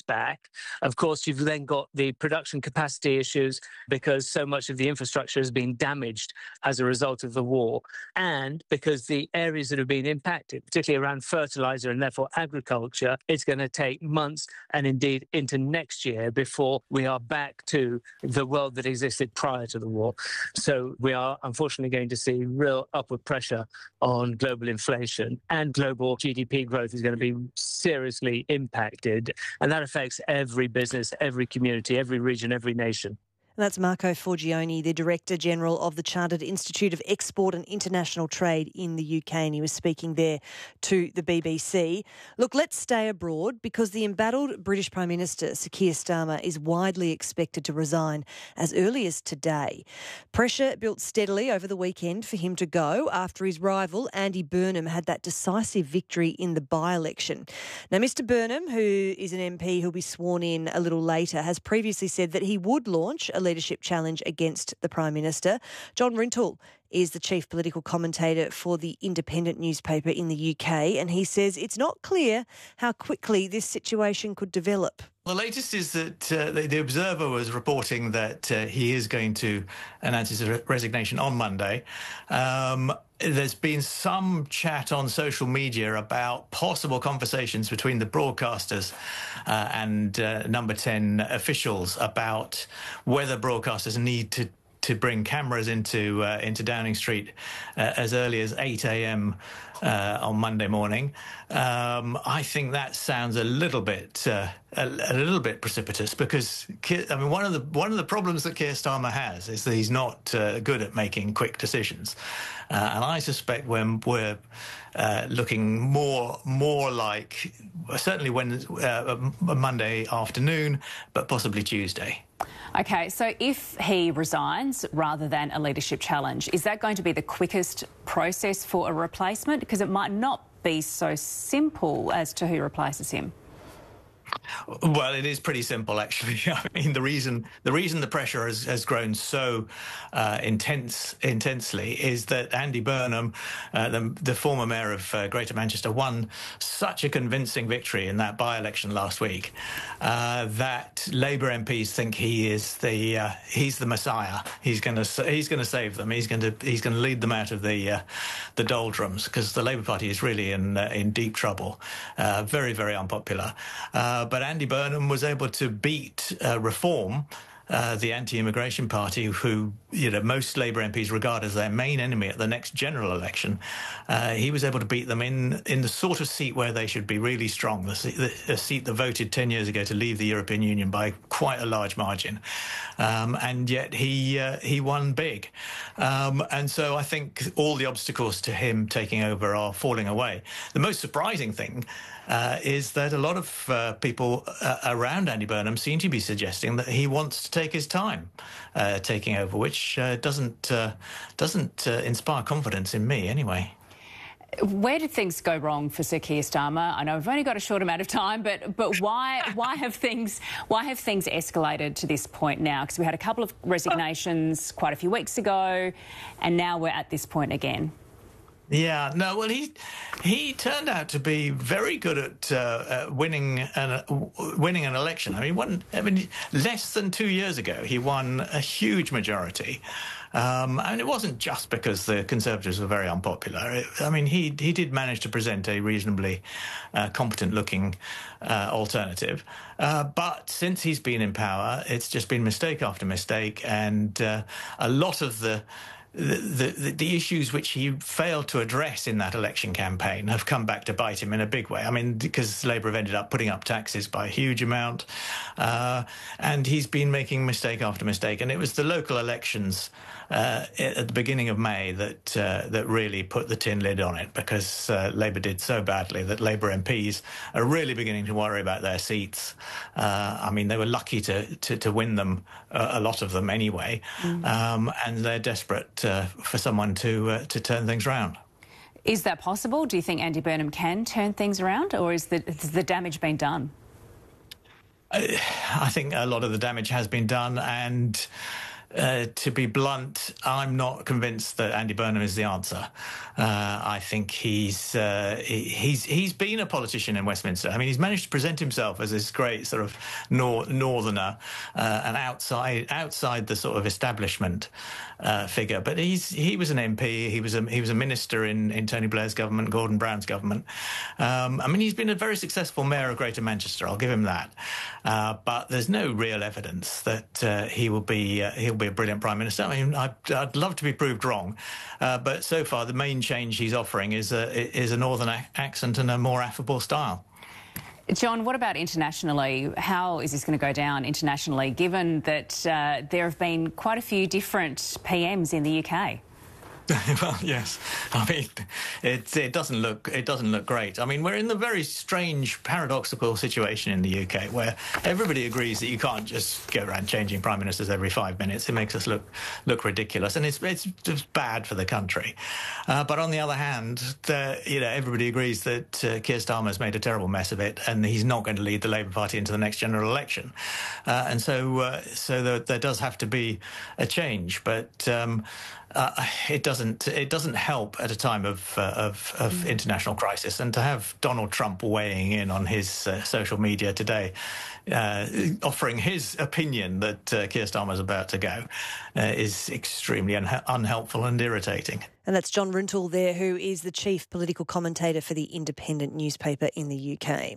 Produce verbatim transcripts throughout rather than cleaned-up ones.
back, of course, you've then got the production capacity issues because so much of the infrastructure has been damaged as a result of the war, and because the areas that have been impacted, particularly around fertilizer and therefore agriculture, it's going to take months and indeed into next year before we are back to the world that existed prior to the war. So we are unfortunately going to see real upward pressure on global inflation, and global G D P growth is going to be seriously impacted. And that affects every business, every community, every region, every nation. That's Marco Forgione, the Director General of the Chartered Institute of Export and International Trade in the U K, and he was speaking there to the B B C. Look, let's stay abroad because the embattled British Prime Minister, Sir Keir Starmer, is widely expected to resign as early as today. Pressure built steadily over the weekend for him to go after his rival, Andy Burnham, had that decisive victory in the by-election. Now, Mr Burnham, who is an M P who'll be sworn in a little later, has previously said that he would launch a leadership challenge against the Prime Minister. John Rintoul is the chief political commentator for the Independent newspaper in the U K, and he says it's not clear how quickly this situation could develop. The latest is that uh, the, the Observer was reporting that uh, he is going to announce his re- resignation on Monday. Um, there's been some chat on social media about possible conversations between the broadcasters uh, and uh, Number ten officials about whether broadcasters need to to bring cameras into uh, into Downing Street uh, as early as eight a.m. Uh, on Monday morning. Um, I think that sounds a little bit uh, a, a little bit precipitous because I mean one of the one of the problems that Keir Starmer has is that he's not uh, good at making quick decisions, uh, and I suspect when we're uh, looking more more like certainly when uh, a Monday afternoon, but possibly Tuesday. OK, so if he resigns rather than a leadership challenge, is that going to be the quickest process for a replacement? Because it might not be so simple as to who replaces him. Well, it is pretty simple, actually. I mean, the reason the reason the pressure has, has grown so uh, intense intensely is that Andy Burnham, uh, the, the former mayor of uh, Greater Manchester, won such a convincing victory in that by-election last week uh, that Labour M Ps think he is the uh, he's the Messiah. He's going to he's going to save them. He's going to he's going to lead them out of the uh, the doldrums because the Labour Party is really in uh, in deep trouble. Uh, very very unpopular. Uh, but Andy Burnham was able to beat uh, Reform, uh, the anti-immigration party, who you know most Labour M Ps regard as their main enemy at the next general election. Uh, he was able to beat them in in the sort of seat where they should be really strong, the, the, the seat that voted ten years ago to leave the European Union by quite a large margin, um, and yet he uh, he won big. Um, and so I think all the obstacles to him taking over are falling away. The most surprising thing Uh, is that a lot of uh, people uh, around Andy Burnham seem to be suggesting that he wants to take his time uh, taking over, which uh, doesn't uh, doesn't uh, inspire confidence in me anyway. Where did things go wrong for Sir Keir Starmer? I know we've only got a short amount of time, but but why why have things why have things escalated to this point now? Because we had a couple of resignations quite a few weeks ago, and now we're at this point again. Yeah, no, well, he he turned out to be very good at uh, uh, winning an uh, winning an election. I mean, one, I mean, less than two years ago, he won a huge majority. Um, and it wasn't just because the Conservatives were very unpopular. It, I mean, he he did manage to present a reasonably uh, competent-looking uh, alternative. Uh, but since he's been in power, it's just been mistake after mistake, and uh, a lot of the The, the, the issues which he failed to address in that election campaign have come back to bite him in a big way. I mean, because Labour have ended up putting up taxes by a huge amount, uh, and he's been making mistake after mistake. And it was the local elections uh, at the beginning of May that uh, that really put the tin lid on it, because uh, Labour did so badly that Labour M Ps are really beginning to worry about their seats. Uh, I mean, they were lucky to to, to win them, uh, a lot of them anyway, mm. um, and they're desperate Uh, for someone to uh, to turn things around. Is that possible? Do you think Andy Burnham can turn things around, or is the, has the damage been done? I, I think a lot of the damage has been done, and Uh, to be blunt, I'm not convinced that Andy Burnham is the answer. Uh, I think he's uh, he's he's been a politician in Westminster. I mean, he's managed to present himself as this great sort of nor- northerner uh, and outside outside the sort of establishment uh, figure. But he's he was an M P. He was a he was a minister in, in Tony Blair's government, Gordon Brown's government. Um, I mean, he's been a very successful mayor of Greater Manchester. I'll give him that. Uh, but there's no real evidence that uh, he will be uh, he'll be a brilliant Prime Minister. I mean, I'd, I'd love to be proved wrong, uh, but so far the main change he's offering is a, is a northern ac- accent and a more affable style. John, what about internationally? How is this going to go down internationally, given that uh, there have been quite a few different P Ms in the U K? Well, yes. I mean, it it doesn't look it doesn't look great. I mean, we're in the very strange, paradoxical situation in the U K where everybody agrees that you can't just go around changing prime ministers every five minutes. It makes us look look ridiculous, and it's it's just bad for the country. Uh, but on the other hand, the, you know, everybody agrees that uh, Keir Starmer's made a terrible mess of it, and he's not going to lead the Labour Party into the next general election. Uh, and so uh, so there, there does have to be a change, but. Um, Uh, it doesn't. It doesn't help at a time of uh, of, of mm. international crisis, and to have Donald Trump weighing in on his uh, social media today, uh, offering his opinion that uh, Keir Starmer's about to go, uh, is extremely un- unhelpful and irritating. And that's John Rintoul there, who is the chief political commentator for the Independent newspaper in the U K.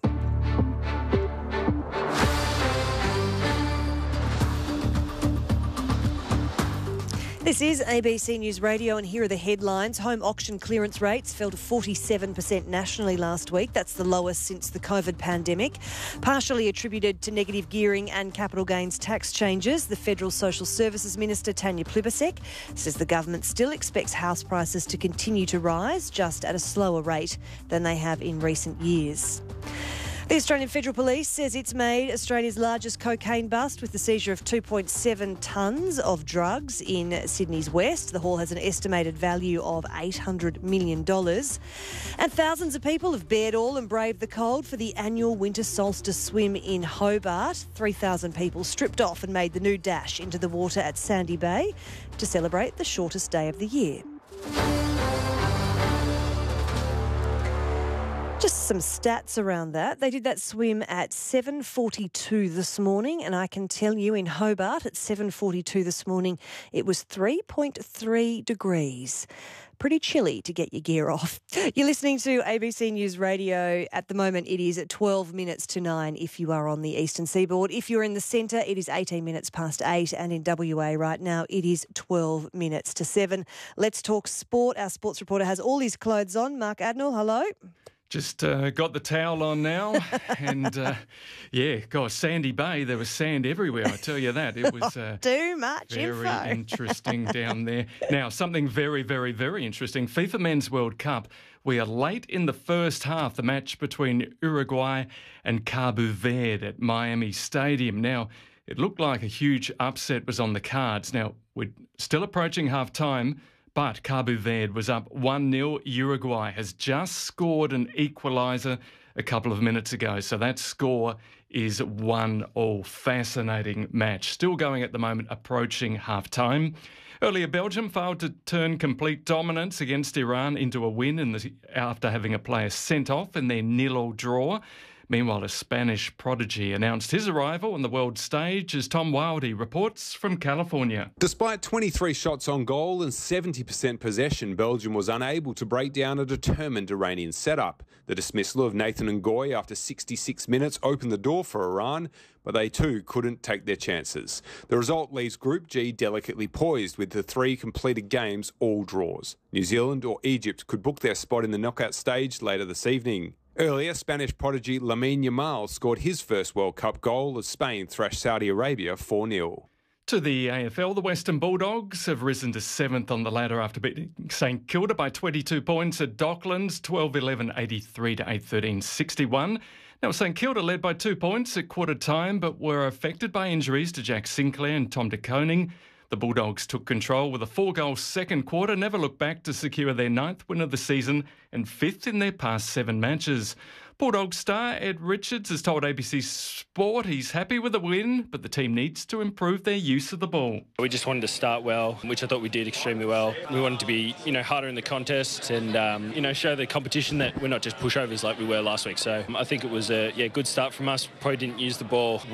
This is A B C News Radio, and here are the headlines. Home auction clearance rates fell to forty-seven percent nationally last week. That's the lowest since the COVID pandemic, partially attributed to negative gearing and capital gains tax changes. The Federal Social Services Minister, Tanya Plibersek, says the government still expects house prices to continue to rise, just at a slower rate than they have in recent years. The Australian Federal Police says it's made Australia's largest cocaine bust with the seizure of two point seven tonnes of drugs in Sydney's west. The haul has an estimated value of eight hundred million dollars. And thousands of people have bared all and braved the cold for the annual winter solstice swim in Hobart. three thousand people stripped off and made the new dash into the water at Sandy Bay to celebrate the shortest day of the year. Just some stats around that. They did that swim at seven forty-two this morning, and I can tell you in Hobart at seven forty-two this morning it was three point three degrees. Pretty chilly to get your gear off. You're listening to A B C News Radio. At the moment it is at twelve minutes to nine if you are on the eastern seaboard. If you're in the centre, it is eighteen minutes past eight, and in W A right now it is twelve minutes to seven. Let's talk sport. Our sports reporter has all his clothes on. Mark Adnell, hello. Just uh, got the towel on now, and uh, yeah, gosh, Sandy Bay, there was sand everywhere, I tell you that. It was uh, too much very info. interesting down there. Now, something very, very, very interesting. FIFA Men's World Cup. We are late in the first half, the match between Uruguay and Cabo Verde at Miami Stadium. Now, it looked like a huge upset was on the cards. Now, we're still approaching half-time, but Cabo Verde was up one nil. Uruguay has just scored an equaliser a couple of minutes ago. So that score is one all. Fascinating match. Still going at the moment, approaching half-time. Earlier, Belgium failed to turn complete dominance against Iran into a win in the, after having a player sent off in their nil-all draw. Meanwhile, a Spanish prodigy announced his arrival on the world stage as Tom Wildy reports from California. Despite twenty-three shots on goal and seventy percent possession, Belgium was unable to break down a determined Iranian setup. The dismissal of Nathan Ngoy after sixty-six minutes opened the door for Iran, but they too couldn't take their chances. The result leaves Group G delicately poised with the three completed games all draws. New Zealand or Egypt could book their spot in the knockout stage later this evening. Earlier, Spanish prodigy Lamine Yamal scored his first World Cup goal as Spain thrashed Saudi Arabia four nil. To the A F L, the Western Bulldogs have risen to seventh on the ladder after beating St Kilda by twenty-two points at Docklands, twelve eleven, eighty-three to eight thirteen, sixty-one. Now, St Kilda led by two points at quarter time, but were affected by injuries to Jack Sinclair and Tom de Koning. The Bulldogs took control with a four-goal second quarter, never looked back to secure their ninth win of the season and fifth in their past seven matches. Bulldog star Ed Richards has told A B C Sport he's happy with the win, but the team needs to improve their use of the ball. We just wanted to start well, which I thought we did extremely well. We wanted to be, you know, harder in the contest and, um, you know, show the competition that we're not just pushovers like we were last week. So I think it was a yeah good start from us. Probably didn't use the ball